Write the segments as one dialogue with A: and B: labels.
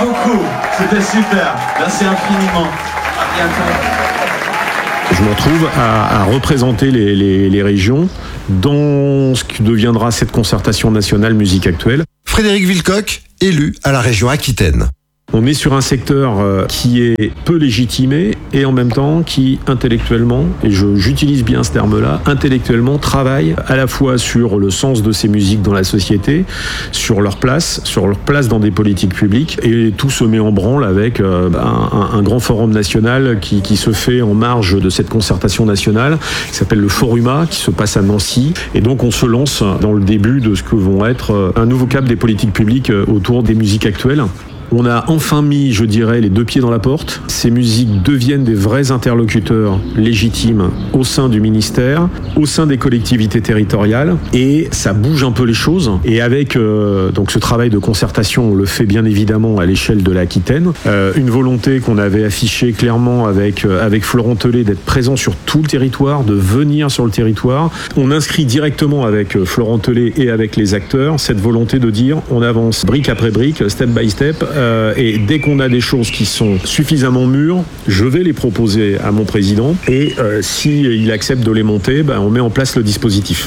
A: beaucoup. C'était super. Merci infiniment. À bientôt.
B: Je me retrouve à représenter les régions dans ce qui deviendra cette concertation nationale musique actuelle.
C: Frédéric Villecoq, élu à la région Aquitaine.
B: On est sur un secteur qui est peu légitimé et en même temps qui intellectuellement, et j'utilise bien ce terme-là, intellectuellement travaille à la fois sur le sens de ces musiques dans la société, sur leur place dans des politiques publiques, et tout se met en branle avec un grand forum national qui se fait en marge de cette concertation nationale, qui s'appelle le Foruma, qui se passe à Nancy, et donc on se lance dans le début de ce que vont être un nouveau cap des politiques publiques autour des musiques actuelles. On a enfin mis, je dirais, les deux pieds dans la porte. Ces musiques deviennent des vrais interlocuteurs légitimes au sein du ministère, au sein des collectivités territoriales, et ça bouge un peu les choses. Et avec donc ce travail de concertation, on le fait bien évidemment à l'échelle de l'Aquitaine. Une volonté qu'on avait affichée clairement avec Florent Tellet d'être présent sur tout le territoire, de venir sur le territoire. On inscrit directement avec Florent Tellet et avec les acteurs cette volonté de dire on avance brique après brique, step by step. Et dès qu'on a des choses qui sont suffisamment mûres, je vais les proposer à mon président et s'il accepte de les monter, on met en place le dispositif.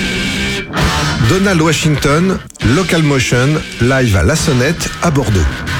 C: Donald Washington, Local Motion, live à La Sonnette à Bordeaux.